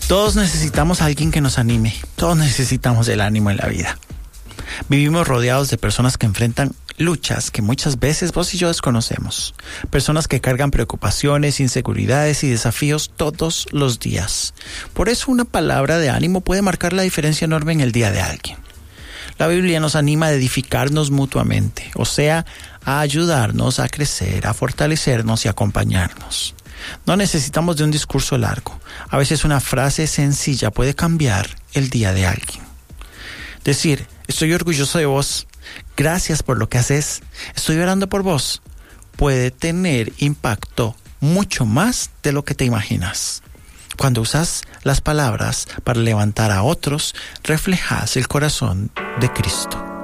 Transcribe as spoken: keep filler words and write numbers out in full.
Todos necesitamos a alguien que nos anime. Todos necesitamos el ánimo en la vida. Vivimos rodeados de personas que enfrentan luchas que muchas veces vos y yo desconocemos. Personas que cargan preocupaciones, inseguridades y desafíos todos los días. Por eso una palabra de ánimo puede marcar la diferencia enorme en el día de alguien. La Biblia nos anima a edificarnos mutuamente, o sea, a ayudarnos a crecer, a fortalecernos y a acompañarnos. No necesitamos de un discurso largo. A veces una frase sencilla puede cambiar el día de alguien. Decir, estoy orgulloso de vos, gracias por lo que haces, estoy orando por vos, puede tener impacto mucho más de lo que te imaginas. Cuando usas las palabras para levantar a otros, reflejas el corazón de Cristo.